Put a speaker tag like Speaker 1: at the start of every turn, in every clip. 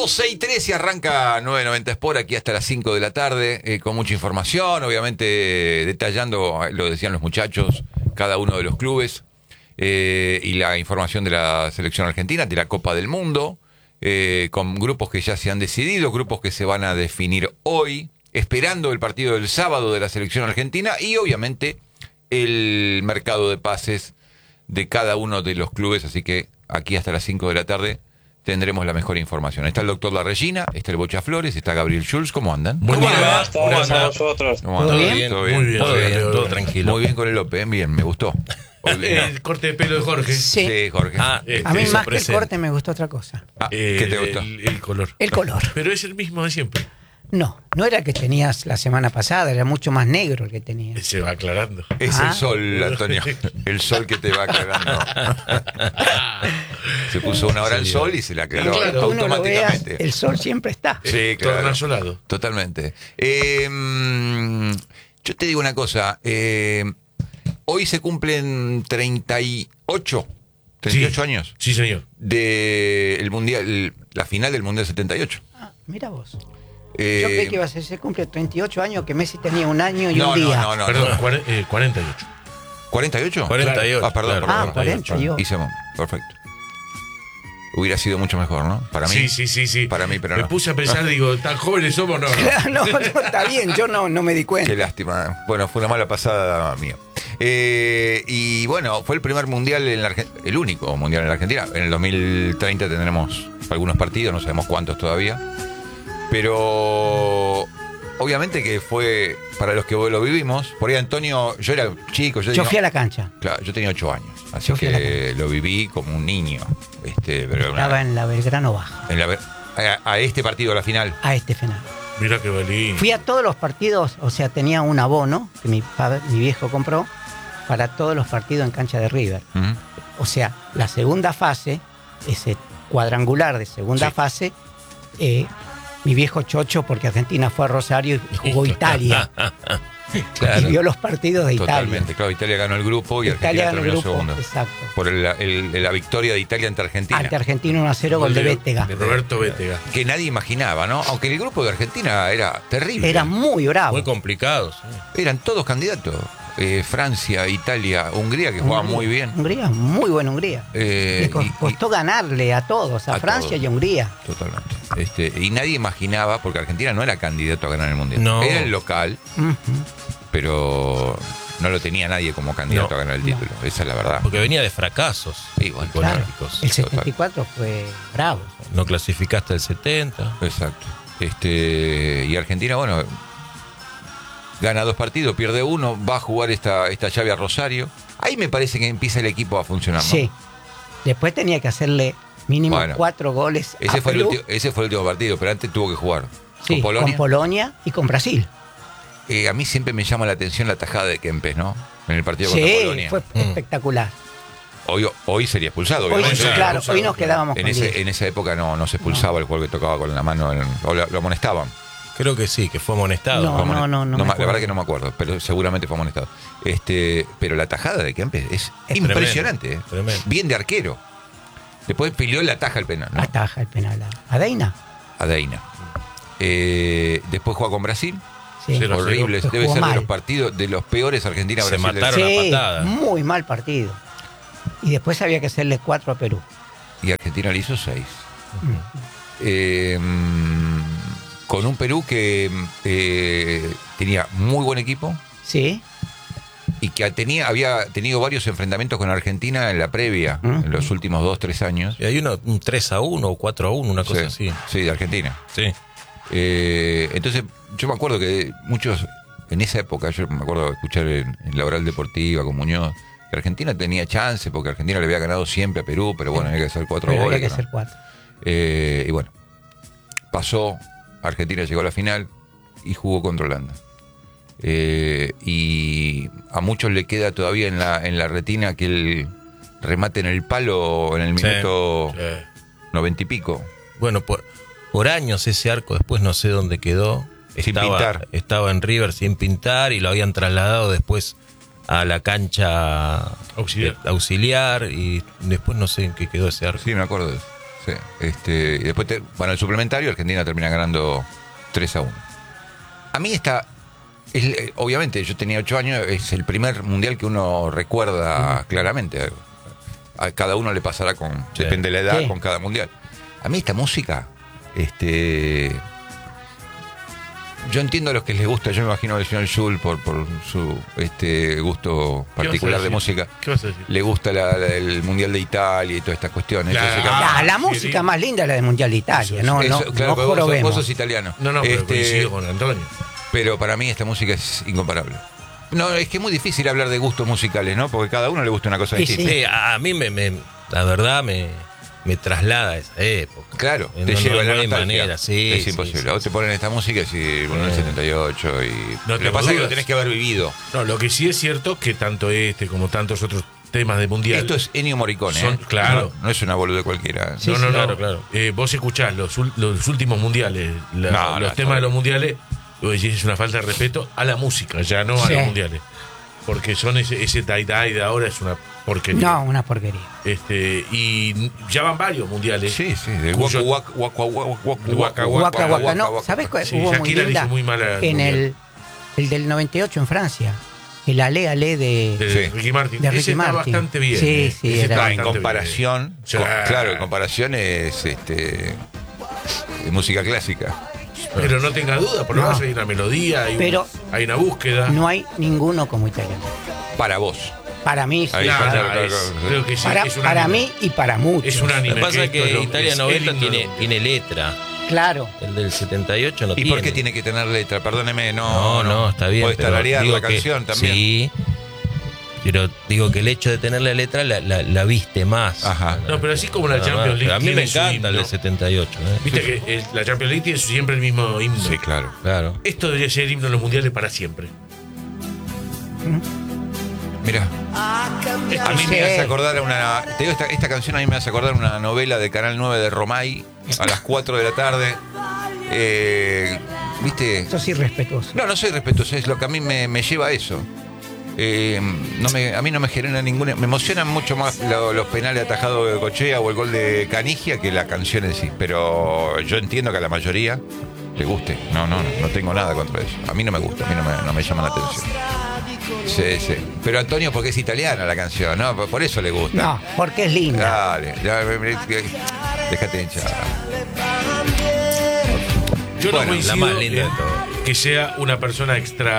Speaker 1: 12:13 arranca 990 Sport aquí hasta las 5 de la tarde, con mucha información, obviamente detallando, lo decían los muchachos, cada uno de los clubes, y la información de la selección argentina, de la Copa del Mundo, con grupos que ya se han decidido, grupos que se van a definir hoy, esperando el partido del sábado de la selección argentina y obviamente el mercado de pases de cada uno de los clubes, así que aquí hasta las 5 de la tarde tendremos la mejor información. Está el doctor La Regina, está el Bocha Flores, está Gabriel Schulz. ¿Cómo andan?
Speaker 2: ¿Cómo andan?
Speaker 3: ¿Cómo andan vosotros?
Speaker 1: ¿Todo bien?
Speaker 2: ¿Todo bien? Muy bien, todo tranquilo.
Speaker 1: Muy bien con el López, bien, me gustó.
Speaker 2: El corte de pelo de Jorge.
Speaker 1: Sí, Jorge.
Speaker 4: A mí más que el corte me gustó otra cosa.
Speaker 1: ¿Qué te gustó?
Speaker 2: El color.
Speaker 4: El color.
Speaker 2: Pero es el mismo de siempre.
Speaker 4: No era el que tenías la semana pasada, era mucho más negro el que tenías.
Speaker 2: Se va aclarando.
Speaker 1: Es el sol, Antonio. El sol que te va aclarando. Se puso una hora el sol y se la aclaró
Speaker 4: Claro, uno lo vea,
Speaker 1: automáticamente.
Speaker 4: el sol siempre está.
Speaker 1: Sí, claro.
Speaker 2: Tornasolado.
Speaker 1: Totalmente. Yo te digo una cosa. Hoy se cumplen 38 años
Speaker 2: Sí, señor.
Speaker 1: de el mundial, la final del Mundial 78.
Speaker 4: Mira vos. Yo creí que iba a ser, se cumple 38 años, que Messi tenía un año y un día.
Speaker 1: No.
Speaker 2: Perdón, 48.
Speaker 1: ¿48?
Speaker 2: 48.
Speaker 1: Ah, perdón.
Speaker 2: Claro.
Speaker 4: 48.
Speaker 1: Hice perfecto. Hubiera sido mucho mejor, ¿no? Para mí.
Speaker 2: Sí.
Speaker 1: Para mí, pero
Speaker 2: me
Speaker 1: no.
Speaker 2: puse a pensar, digo, ¿tan jóvenes somos? No.
Speaker 4: No, está bien, yo no me di cuenta.
Speaker 1: Qué lástima. Bueno, fue una mala pasada mía. Y bueno, fue el primer mundial en la Argentina, el único mundial en la Argentina. En el 2030 tendremos algunos partidos, no sabemos cuántos todavía. Pero obviamente que fue para los que lo vivimos. Por ahí, Antonio, yo era chico.
Speaker 4: Yo fui a la cancha.
Speaker 1: Claro, yo tenía 8 años. Así que lo viví como un niño. Pero
Speaker 4: estaba en la Belgrano Baja.
Speaker 1: A este partido, a la final.
Speaker 4: A este final.
Speaker 2: Mira qué belín.
Speaker 4: Fui a todos los partidos, o sea, tenía un abono que mi viejo compró para todos los partidos en cancha de River.
Speaker 1: Uh-huh.
Speaker 4: O sea, la segunda fase, ese cuadrangular de segunda fase, mi viejo chocho, porque Argentina fue a Rosario y jugó Italia.
Speaker 1: Claro.
Speaker 4: Y vio los partidos de
Speaker 1: Totalmente,
Speaker 4: Italia.
Speaker 1: claro, Italia ganó el grupo y
Speaker 4: Italia
Speaker 1: Argentina terminó segundo.
Speaker 4: Exacto.
Speaker 1: Por la victoria de Italia ante Argentina.
Speaker 4: Ante Argentina 1-0, gol de Bétega.
Speaker 2: De Roberto Bétega.
Speaker 1: Que nadie imaginaba, ¿no? Aunque el grupo de Argentina era terrible.
Speaker 4: Era muy bravo.
Speaker 3: Muy complicados.
Speaker 1: Eran todos candidatos. Francia, Italia, Hungría, que jugaba muy bien.
Speaker 4: Hungría, muy buena Hungría. Le costó ganarle a todos, a Francia
Speaker 1: todos.
Speaker 4: Y a Hungría.
Speaker 1: Totalmente. Y nadie imaginaba, porque Argentina no era candidato a ganar el Mundial.
Speaker 3: No.
Speaker 1: Era el local, pero no lo tenía nadie como candidato a ganar el título. Esa es la verdad.
Speaker 3: Porque venía de fracasos económicos.
Speaker 4: El 74 fue bravo.
Speaker 3: No clasificaste el 70.
Speaker 1: Exacto. Y Argentina, bueno, gana 2 partidos, pierde 1, va a jugar esta llave a Rosario. Ahí me parece que empieza el equipo a funcionar, ¿no?
Speaker 4: Sí. Después tenía que hacerle mínimo 4 goles
Speaker 1: ese
Speaker 4: a
Speaker 1: fue
Speaker 4: Perú.
Speaker 1: ese fue el último partido, pero antes tuvo que jugar.
Speaker 4: Sí, con Polonia y con Brasil.
Speaker 1: A mí siempre me llama la atención la tajada de Kempes, ¿no? En el partido contra Polonia.
Speaker 4: Sí, fue espectacular.
Speaker 1: Hoy sería expulsado, obviamente.
Speaker 4: Hoy nos quedábamos con 10.
Speaker 1: En esa época no se expulsaba el jugador que tocaba con la mano, o lo amonestaban.
Speaker 3: Creo que sí, que fue amonestado.
Speaker 4: No.
Speaker 1: La verdad que no me acuerdo, pero seguramente fue amonestado. Pero la tajada de Kempes es impresionante.
Speaker 3: Tremendo.
Speaker 1: Bien de arquero. Después peleó la taja el penal, ¿no?
Speaker 4: Ataja el penal. ¿A Deina?
Speaker 1: A Deina. Después juega con Brasil.
Speaker 4: Sí.
Speaker 1: Horrible. Debe ser
Speaker 4: mal.
Speaker 1: de los partidos, de los peores Argentina-Brasil.
Speaker 3: Se mataron a patadas.
Speaker 4: Muy mal partido. Y después había que hacerle 4 a Perú.
Speaker 1: Y Argentina le hizo 6. Con un Perú que tenía muy buen equipo.
Speaker 4: Sí.
Speaker 1: Y que había tenido varios enfrentamientos con Argentina en la previa, en los últimos 2-3 años.
Speaker 3: Y hay un 3-1 o 4-1, una cosa así.
Speaker 1: Sí, de Argentina.
Speaker 3: Sí.
Speaker 1: Entonces, yo me acuerdo que muchos, en esa época, yo me acuerdo de escuchar en la Oral Deportiva con Muñoz, que Argentina tenía chance, porque Argentina le había ganado siempre a Perú, pero bueno, había que hacer 4 goles.
Speaker 4: Había que hacer 4.
Speaker 1: Y bueno, pasó, Argentina llegó a la final y jugó contra Holanda. Y a muchos le queda todavía en la retina aquel remate en el palo en el minuto 90 y pico.
Speaker 3: Bueno, por años ese arco, después no sé dónde quedó.
Speaker 1: Sin pintar.
Speaker 3: Estaba en River sin pintar y lo habían trasladado después a la cancha auxiliar y después no sé en qué quedó ese arco.
Speaker 1: Sí, me acuerdo de eso. Sí. Y después, el suplementario, Argentina termina ganando 3-1. A mí obviamente, yo tenía 8 años, es el primer mundial que uno recuerda claramente. A cada uno le pasará depende de la edad, con cada mundial. A mí esta música, yo entiendo a los que les gusta, yo me imagino al señor Schul por su gusto particular de música.
Speaker 2: ¿Qué vas a decir?
Speaker 1: Le gusta el Mundial de Italia y todas estas cuestiones.
Speaker 4: La música más linda es la del Mundial de Italia, no jorobemos.
Speaker 1: Vos sos italiano.
Speaker 2: No, pero coincido con Antonio.
Speaker 1: Pero para mí esta música es incomparable. No, es que es muy difícil hablar de gustos musicales, ¿no? Porque cada uno le gusta una cosa distinta.
Speaker 3: Sí, a mí la verdad me traslada a esa época.
Speaker 1: Claro, te lleva la
Speaker 3: no hay
Speaker 1: nostalgia.
Speaker 3: manera, sí.
Speaker 1: Es imposible. Vos te ponen esta música y decís, bueno, el 78 y...
Speaker 2: No
Speaker 1: lo
Speaker 2: te
Speaker 1: que pasa es que
Speaker 2: dudas.
Speaker 1: lo tenés que haber vivido.
Speaker 2: No, lo que sí es cierto que tanto como tantos otros temas de mundial.
Speaker 1: Esto es Ennio Morricone,
Speaker 2: claro.
Speaker 1: No es una bolude cualquiera.
Speaker 4: Sí,
Speaker 3: Claro.
Speaker 2: Vos escuchás los últimos mundiales, los temas de los mundiales, es una falta de respeto a la música, ya no a los mundiales. Porque son ese die de ahora es una porquería.
Speaker 4: No, una porquería.
Speaker 2: Y ya van varios mundiales.
Speaker 1: Sí, del
Speaker 4: Waka Waka. No, ¿sabés cuál hubo muy
Speaker 2: Shakira le
Speaker 4: linda?
Speaker 2: hizo muy mala
Speaker 4: En
Speaker 2: mundial.
Speaker 4: el del 98 en Francia. El Ale
Speaker 2: de
Speaker 1: Sí.
Speaker 2: Ricky Martin.
Speaker 4: de
Speaker 2: Ese
Speaker 4: Ricky
Speaker 2: está
Speaker 4: Martin.
Speaker 2: bastante bien.
Speaker 4: Sí,
Speaker 2: Ese
Speaker 4: sí,
Speaker 2: está
Speaker 4: era
Speaker 1: En
Speaker 2: bastante
Speaker 1: comparación,
Speaker 2: bien.
Speaker 1: claro, en comparación es música clásica.
Speaker 2: Pero no tenga duda, por lo menos hay una melodía, hay una búsqueda.
Speaker 4: No hay ninguno como italiano.
Speaker 1: Para vos.
Speaker 4: Para mí, sí.
Speaker 1: Ahí
Speaker 2: Nada,
Speaker 1: claro.
Speaker 2: creo que sí, es un
Speaker 4: Para
Speaker 2: anime.
Speaker 4: mí y para muchos.
Speaker 2: Es un anime.
Speaker 3: Lo que pasa es
Speaker 2: esto
Speaker 3: que
Speaker 2: lo-
Speaker 3: Italia
Speaker 2: es
Speaker 3: 90
Speaker 2: el himno
Speaker 3: tiene letra.
Speaker 4: Claro.
Speaker 3: El del 78 no
Speaker 1: ¿Y
Speaker 3: tiene.
Speaker 1: por qué tiene que tener letra? Perdóneme,
Speaker 3: No, está bien.
Speaker 1: Puedes
Speaker 3: pero
Speaker 1: tararear
Speaker 3: digo
Speaker 1: la canción también.
Speaker 3: Sí. Pero digo que el hecho de tener la letra la viste más.
Speaker 1: Ajá.
Speaker 2: No, pero así como la
Speaker 3: Nada
Speaker 2: Champions
Speaker 3: más.
Speaker 2: League
Speaker 3: Pero a mí me
Speaker 2: tiene su
Speaker 3: encanta el
Speaker 2: himno.
Speaker 3: del 78.
Speaker 2: Viste que la Champions League tiene siempre el mismo himno.
Speaker 1: Sí, claro.
Speaker 3: Claro.
Speaker 2: Esto debería ser el himno de los mundiales para siempre.
Speaker 1: Mira, a mí me
Speaker 4: Sí.
Speaker 1: hace acordar a una... Te digo, esta canción a mí me hace acordar a una novela de Canal 9 de Romay a las 4 de la tarde. ¿Viste?
Speaker 4: Eso es irrespetuoso.
Speaker 1: No soy respetuoso, es lo que a mí me lleva a eso. A mí no me genera ninguna... Me emocionan mucho más los penales atajados de Cochea o el gol de Canigia que la canción en sí. Pero yo entiendo que a la mayoría le guste. No tengo nada contra eso. A mí no me gusta, a mí no me llama la atención. Sí. Pero Antonio, porque es italiana la canción, ¿no? Por eso le gusta.
Speaker 4: No, porque es linda.
Speaker 1: Dale, déjate hinchar.
Speaker 2: Yo
Speaker 1: Bueno,
Speaker 2: no coincido
Speaker 3: la más linda
Speaker 2: en
Speaker 3: de todas.
Speaker 2: que sea una persona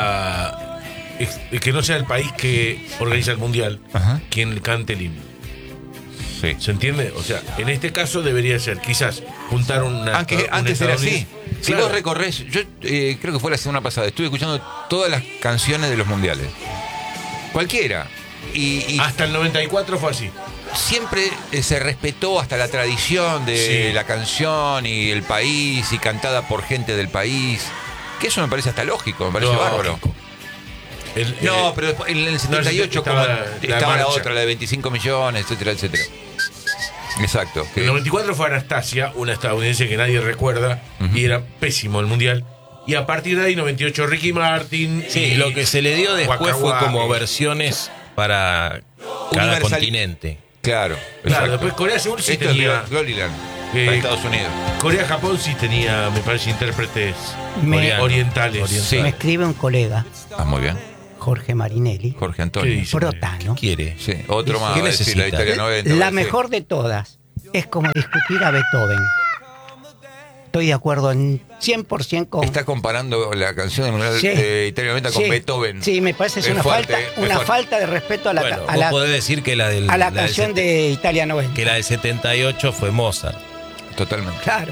Speaker 2: que no sea el país que organiza el mundial
Speaker 1: Ajá.
Speaker 2: quien cante el himno.
Speaker 1: Sí.
Speaker 2: ¿Se entiende? O sea, en este caso debería ser quizás juntar
Speaker 1: Aunque antes era así. Si
Speaker 2: Claro.
Speaker 1: vos recorres, yo creo que fue la semana pasada, estuve escuchando todas las canciones de los mundiales. Cualquiera. Y
Speaker 2: Hasta el 94 fue así.
Speaker 1: siempre se respetó hasta la tradición de
Speaker 2: Sí.
Speaker 1: la canción y el país y cantada por gente del país. Que eso me parece hasta lógico, me parece
Speaker 2: Lógico.
Speaker 1: bárbaro. No, pero después, en el 78
Speaker 2: estaba
Speaker 1: como
Speaker 2: la
Speaker 1: estaba la
Speaker 2: marcha.
Speaker 1: otra, la de 25 millones, etcétera, etcétera. Exacto.
Speaker 2: En el 94 fue Anastasia, una estadounidense que nadie recuerda, y era pésimo el mundial. Y a partir de ahí, 98, Ricky Martin.
Speaker 3: Sí,
Speaker 2: y
Speaker 3: lo que se le dio después
Speaker 2: Waka
Speaker 3: fue
Speaker 2: Waka.
Speaker 3: como versiones para cada
Speaker 1: Universal-
Speaker 3: continente.
Speaker 1: Claro.
Speaker 2: Claro,
Speaker 1: exacto.
Speaker 2: después Corea Sur sí
Speaker 1: Esto
Speaker 2: tenía.
Speaker 1: es Gloryland,
Speaker 2: Eh,
Speaker 1: para Estados Unidos.
Speaker 2: Corea-Japón sí tenía, me parece, intérpretes
Speaker 4: Me,
Speaker 2: orientales.
Speaker 1: Sí.
Speaker 4: me escribe un colega,
Speaker 1: Ah, muy bien.
Speaker 4: Jorge Marinelli,
Speaker 1: Jorge
Speaker 2: ¿Qué
Speaker 1: Antonio.
Speaker 2: dice?
Speaker 4: protano.
Speaker 3: ¿Quiere?
Speaker 1: Sí, otro más.
Speaker 3: ¿Qué
Speaker 1: va a decir, la
Speaker 3: necesita?
Speaker 1: Italia 90.
Speaker 4: La
Speaker 1: va a decir.
Speaker 4: mejor de todas es como discutir a Beethoven. Estoy de acuerdo en 100% con...
Speaker 1: Está comparando la canción del Mundial
Speaker 4: Sí.
Speaker 1: de Italia 90 con
Speaker 4: Sí.
Speaker 1: Beethoven.
Speaker 4: Sí, me parece es
Speaker 1: Es
Speaker 4: una
Speaker 1: fuerte,
Speaker 4: falta,
Speaker 1: es
Speaker 4: una
Speaker 1: fuerte.
Speaker 4: falta de respeto a la,
Speaker 3: Bueno,
Speaker 4: a
Speaker 3: vos
Speaker 4: la,
Speaker 3: podés decir que la del
Speaker 4: a la
Speaker 3: del
Speaker 4: canción de Italia 90.
Speaker 3: que la del 78 fue Mozart.
Speaker 1: Totalmente.
Speaker 4: Claro.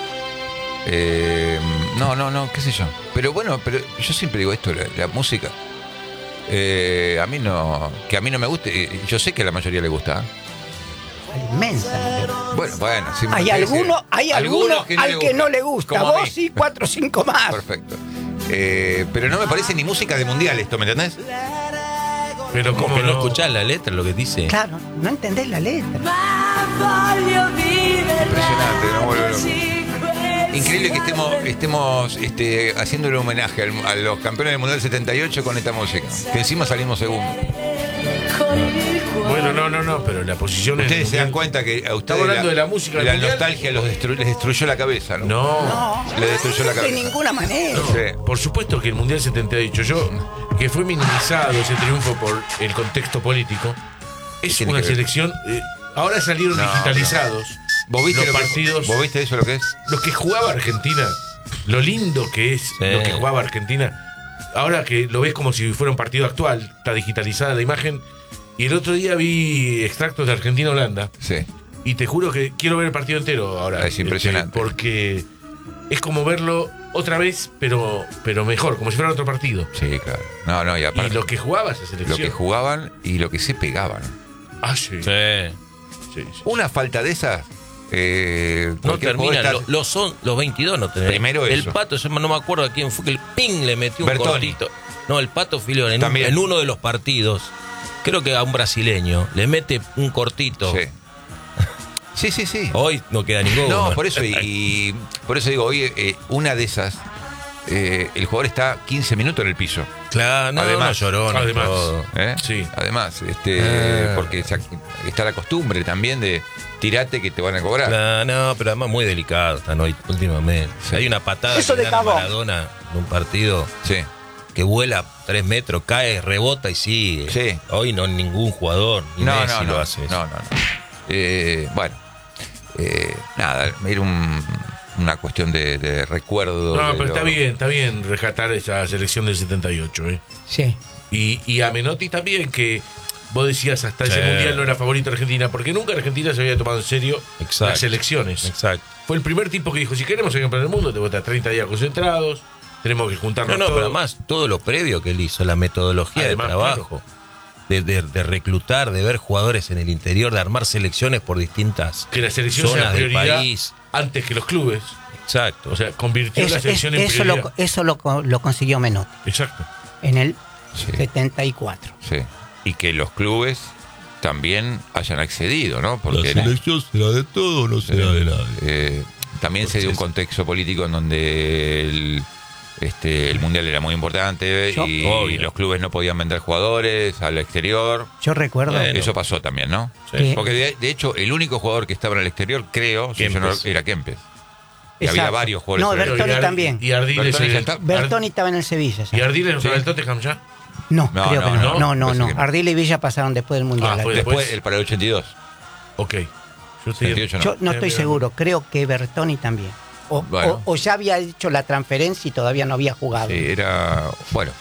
Speaker 1: No, qué sé yo. Pero bueno, pero yo siempre digo esto, la música. A mí no me guste. Yo sé que a la mayoría le gusta.
Speaker 4: Inmensa.
Speaker 1: Bueno, sí,
Speaker 4: Hay
Speaker 1: me parece-
Speaker 4: alguno
Speaker 1: algunos que no
Speaker 4: al
Speaker 1: le
Speaker 4: que
Speaker 1: gusta,
Speaker 4: no le gusta.
Speaker 1: como a
Speaker 4: Vos
Speaker 1: mí.
Speaker 4: sí, 4 o 5 más.
Speaker 1: Perfecto. Pero no me parece ni música de mundial esto, ¿me entendés?
Speaker 2: Pero
Speaker 3: Como
Speaker 2: como
Speaker 3: que no escuchás la letra, lo que dice.
Speaker 4: Claro, no entendés la letra.
Speaker 1: Impresionante, no vuelve loco. Increíble que estemos haciéndole homenaje a los campeones del Mundial 78 con esta música. Que encima salimos segundos.
Speaker 5: Con il
Speaker 2: Bueno, no, pero la posición
Speaker 1: Ustedes se dan cuenta que a ustedes
Speaker 2: Estamos hablando de la música del
Speaker 1: la
Speaker 2: mundial.
Speaker 1: nostalgia les destruyó la cabeza, ¿no?
Speaker 2: No.
Speaker 1: Le destruyó la cabeza.
Speaker 4: De ninguna manera.
Speaker 1: Sí.
Speaker 2: Por supuesto que el Mundial 78, que fue minimizado ese triunfo por el contexto político, es
Speaker 1: tiene
Speaker 2: una
Speaker 1: que ver?
Speaker 2: selección. Ahora salieron
Speaker 1: No,
Speaker 2: digitalizados
Speaker 1: ¿Vos viste
Speaker 2: los partidos.
Speaker 1: ¿Vos viste eso lo que es?
Speaker 2: Lo que jugaba Argentina, lo lindo que es lo que jugaba Argentina. Ahora que lo ves como si fuera un partido actual, está digitalizada la imagen. Y el otro día vi extractos de Argentina-Holanda.
Speaker 1: Sí.
Speaker 2: Y te juro que quiero ver el partido entero ahora.
Speaker 1: Es impresionante.
Speaker 2: Porque es como verlo otra vez, pero mejor, como si fuera otro partido.
Speaker 1: Sí, claro. No, y aparte.
Speaker 2: Y lo que jugaba esa
Speaker 1: Lo
Speaker 2: selección.
Speaker 1: que jugaban y lo que se pegaban.
Speaker 2: Ah, sí. Sí.
Speaker 1: Una falta de esas.
Speaker 3: No terminan, son los 22 no terminan.
Speaker 1: Primero
Speaker 3: el
Speaker 1: eso.
Speaker 3: Pato, no me acuerdo a quién fue, que el ping le metió un
Speaker 1: Bertoni.
Speaker 3: cortito. No, el Pato Filión,
Speaker 1: También.
Speaker 3: en uno de los partidos, creo que a un brasileño, le mete un cortito.
Speaker 1: Sí.
Speaker 3: Hoy no queda ninguno.
Speaker 1: No, por eso, y por eso digo, hoy una de esas, el jugador está 15 minutos en el piso.
Speaker 3: Claro, no,
Speaker 1: Además,
Speaker 3: no lloró, no
Speaker 2: además.
Speaker 3: todo.
Speaker 2: Sí.
Speaker 1: Además, porque está la costumbre también de tirate que te van a cobrar.
Speaker 3: Claro, no, pero además muy delicado están hoy últimamente.
Speaker 1: Sí.
Speaker 3: Hay una patada
Speaker 4: Eso
Speaker 3: que
Speaker 4: de
Speaker 3: le dan a
Speaker 4: cagón.
Speaker 3: Maradona en un partido
Speaker 1: Sí.
Speaker 3: que vuela 3 metros, cae, rebota y sigue.
Speaker 1: Sí.
Speaker 3: Hoy no ningún jugador, ni Messi lo hace eso.
Speaker 1: No. Bueno, nada, era una cuestión de recuerdo.
Speaker 2: No,
Speaker 1: de
Speaker 2: pero
Speaker 1: lo-
Speaker 2: está bien rescatar esa selección del 78,
Speaker 4: Sí.
Speaker 2: Y a Menotti también, que vos decías hasta ese
Speaker 3: Sí.
Speaker 2: mundial no era favorito Argentina, porque nunca Argentina se había tomado en serio
Speaker 3: Exacto.
Speaker 2: las elecciones.
Speaker 3: Exacto.
Speaker 2: Fue el primer tipo que dijo, si queremos ser campeón del mundo, tenemos que estar 30 días concentrados, tenemos que juntarnos
Speaker 3: No,
Speaker 2: todos.
Speaker 3: pero además todo lo previo que él hizo, la metodología
Speaker 2: Además,
Speaker 3: de trabajo, de reclutar, de ver jugadores en el interior, de armar selecciones por distintas
Speaker 2: Que la selección sea
Speaker 3: zonas del
Speaker 2: prioridad
Speaker 3: país.
Speaker 2: antes que los clubes.
Speaker 3: Exacto.
Speaker 2: O sea, convirtió la selección en
Speaker 4: Eso
Speaker 2: prioridad.
Speaker 4: lo consiguió Menotti
Speaker 2: Exacto.
Speaker 4: en el
Speaker 1: Sí.
Speaker 4: 74.
Speaker 1: Sí. Y que los clubes también hayan accedido, ¿no? Porque
Speaker 3: selección será de todo o no será de nadie.
Speaker 1: también se dio un contexto político en donde el mundial era muy importante y
Speaker 3: Obvio.
Speaker 1: los clubes no podían vender jugadores al exterior.
Speaker 4: Yo recuerdo
Speaker 3: Bueno.
Speaker 1: Eso pasó también, ¿no?
Speaker 4: Sí.
Speaker 1: Porque de hecho el único jugador que estaba en el exterior, creo, si yo no-
Speaker 2: Kempes.
Speaker 1: era Kempes. Y
Speaker 4: Exacto.
Speaker 1: había varios jugadores.
Speaker 4: No,
Speaker 1: por ahí.
Speaker 4: Bertoni
Speaker 2: Y
Speaker 4: también.
Speaker 2: Y Ardiles.
Speaker 1: Bertoni ya está.
Speaker 4: Bertoni estaba en el Sevilla. ya.
Speaker 2: ¿Y Ardiles no
Speaker 1: Sí.
Speaker 2: estaba en el Tottenham ya?
Speaker 4: No,
Speaker 1: No,
Speaker 4: creo
Speaker 1: no,
Speaker 4: que no.
Speaker 2: no,
Speaker 4: No.
Speaker 1: parece que no.
Speaker 4: Ardila y Villa pasaron después del Mundial.
Speaker 2: Ah, fue
Speaker 1: Después, para el 82.
Speaker 2: Ok. Yo estoy
Speaker 1: 78 no.
Speaker 4: Yo no estoy seguro, creo que Bertoni también.
Speaker 1: Bueno.
Speaker 4: O ya había hecho la transferencia y todavía no había jugado.
Speaker 1: Sí, era. Bueno.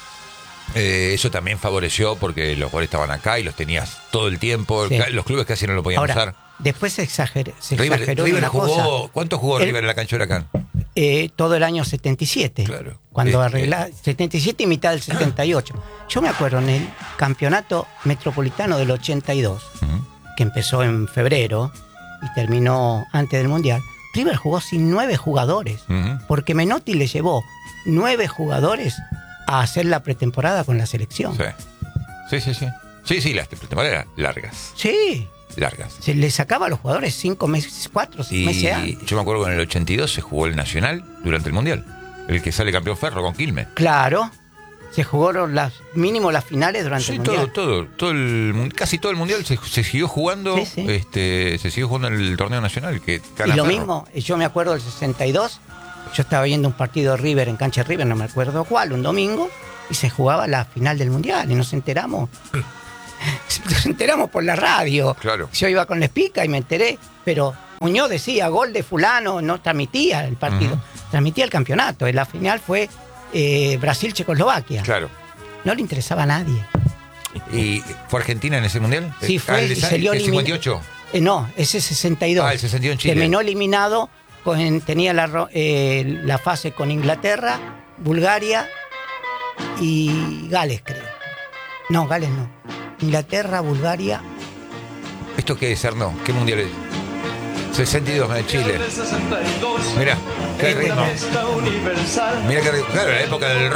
Speaker 1: Eso también favoreció porque los jugadores estaban acá y los tenías todo el tiempo.
Speaker 4: Sí.
Speaker 1: Los clubes casi no lo podían
Speaker 4: Ahora,
Speaker 1: usar.
Speaker 4: después se exageró
Speaker 1: River
Speaker 4: en una
Speaker 1: jugó.
Speaker 4: cosa.
Speaker 1: ¿Cuánto jugó
Speaker 4: El-
Speaker 1: River en la cancha de Huracán?
Speaker 4: Todo el año 77.
Speaker 1: Claro.
Speaker 4: Cuando arregla 77 y mitad del 78. Yo me acuerdo en el campeonato metropolitano del 82,
Speaker 1: Ujú.
Speaker 4: que empezó en febrero y terminó antes del Mundial. River jugó sin 9 jugadores,
Speaker 1: Ujú.
Speaker 4: porque Menotti le llevó 9 jugadores a hacer la pretemporada con la selección.
Speaker 1: Sí. Sí, las temporadas eran largas.
Speaker 4: Sí,
Speaker 1: Largas.
Speaker 4: se le sacaba a los jugadores 5 meses, 4
Speaker 1: Y
Speaker 4: meses antes.
Speaker 1: yo me acuerdo que en el 82 se jugó el Nacional durante el Mundial. El que sale campeón Ferro con Quilmes.
Speaker 4: Claro, se jugaron mínimo las finales durante
Speaker 1: Sí,
Speaker 4: el Mundial.
Speaker 1: casi todo el Mundial se siguió jugando.
Speaker 4: Sí, sí.
Speaker 1: Se siguió jugando en el torneo nacional. Que
Speaker 4: Y
Speaker 1: gana
Speaker 4: lo
Speaker 1: Ferro.
Speaker 4: mismo, yo me acuerdo del 62, yo estaba viendo un partido de River en cancha de River, no me acuerdo cuál, un domingo, y se jugaba la final del Mundial y nos enteramos. Nos enteramos por la radio.
Speaker 1: Claro.
Speaker 4: Yo iba con la espica y me enteré, pero Muñoz decía gol de fulano, no transmitía el partido, transmitía el campeonato. La final fue Brasil-Checoslovaquia.
Speaker 1: Claro.
Speaker 4: No le interesaba a nadie.
Speaker 1: ¿Y fue Argentina en ese Mundial?
Speaker 4: Sí, fue,
Speaker 1: ¿El
Speaker 4: y salió
Speaker 1: el
Speaker 4: eliminado.
Speaker 1: 58?
Speaker 4: No, ese 62.
Speaker 1: Ah, el 62 en Chile.
Speaker 4: Terminó eliminado, tenía la fase con Inglaterra, Bulgaria y Gales, creo. No, Gales no. Inglaterra, Bulgaria.
Speaker 1: ¿Esto qué es, Arno? ¿Qué Mundial es? 62 en Chile. Mirá, qué ritmo. Mirá qué ritmo. Claro, la época del